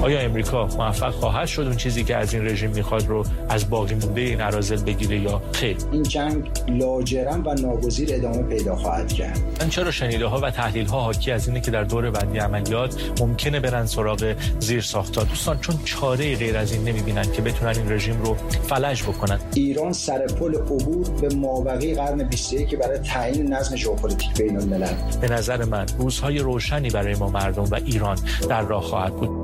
آیا امریکا موفق خواهد شد اون چیزی که از این رژیم میخواد رو از باقی مونده این اراذل بگیره یا خیر؟ این جنگ لاجرم و ناگزیر ادامه پیدا خواهد کرد. من چرا شنیده‌ها و تحلیل‌ها حاکی از اینه که در دور بعدی عملیات ممکنه برن سراغ زیرساخت‌ها. دوستان چون چاره غیر از این نمی‌بینن که بتونن این رژیم رو فلج بکنن. ایران سر پل عبور به مابقی قرن 21 برای تعیین نظم ژئوپلیتیک بین‌الملل. به نظر من روزهای روشنی برای ما مردم و ایران در راه خواهد بود.